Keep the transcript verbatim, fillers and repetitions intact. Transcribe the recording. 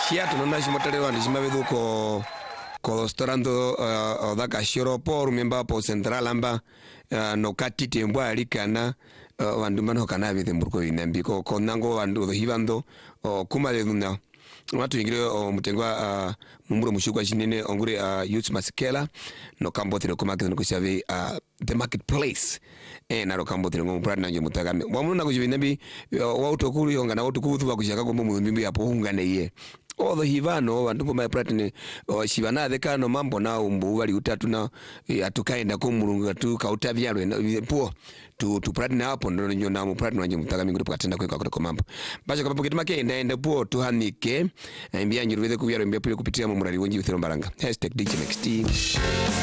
chia tunaona shimotelero ndishimabethu ko ko restaurando uh, odaka shiro por memba po central amba uh, no katite mbwa alikana uh, vandu mano kana bethe mburko inambi ko konango vandu hivando uh, kumale nuna watu ingire uh, mutengwa uh, mumuro mushukwa chinene ongure uh, youth maskela no kambothire kumake no kushave uh, the marketplace eh naro kambothire ngo brand nanje mutagame wamuna kujibinabi uh, wautokuru yonga na utukuvu bakushaka ko mumimbi yapo hungane ye all the hivano vandu ngoma pratini uh, shivana thekano mambo na umbu bali utatu na uh, atukaenda ko mulungu tu kautavyalwe po tu tu pratini hapo ndo nyona mu pratini nanje mutagame ngure pakatenda kweka ko mambo bacha kapapo kitumake enda enda po tuhanike mbia nyiruweze kubyaro mbia pile kupitia mu murari wonji bithiro mbaranga hashtag D J Next